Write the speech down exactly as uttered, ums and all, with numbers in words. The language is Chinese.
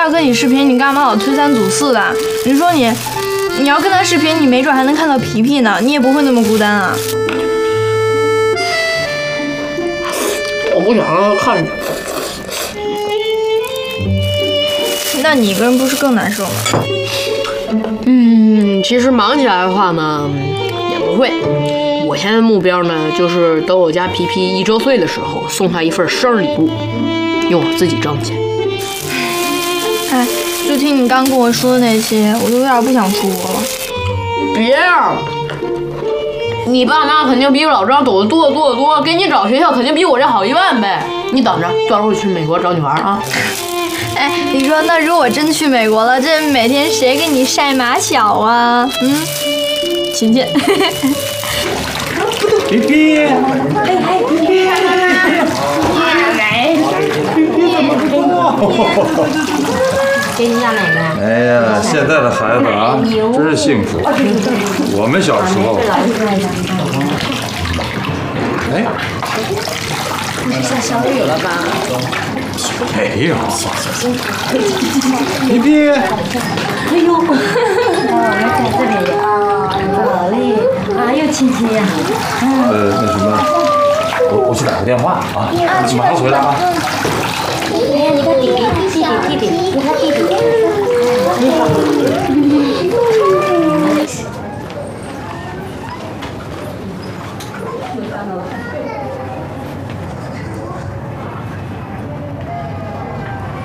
要跟你视频，你干嘛老推三阻四的？你说你，你要跟他视频，你没准还能看到皮皮呢，你也不会那么孤单啊。 我不想让他看见。 那你一个人不是更难受吗？ 嗯，其实忙起来的话呢，也不会。我现在目标呢，就是等我家皮皮一周岁的时候，送他一份生日礼物，用我自己挣钱。 哎，就听你刚跟我说的那些，我都有点不想出国了。 别呀！你爸妈肯定比老张懂得多得多得多，给你找学校肯定比我这好一万倍。你等着，到时候去美国找你玩啊！ 哎，你说那如果真去美国了，这每天谁给你晒马小啊？嗯，琴琴。 皮皮，哎哎，皮皮， 来，皮皮怎么这么多？给你要哪个呀？ 哎呀，现在的孩子啊，真是幸福。我们小时候，哎， 那是下小雨了吧？ 没有。皮皮， 哎呦，哦，在这里啊，好嘞，啊，又亲亲呀。 呃，那什么，我我去打个电话啊，马上回来啊。 哎呀，你看弟弟，弟弟，弟弟，你看弟弟。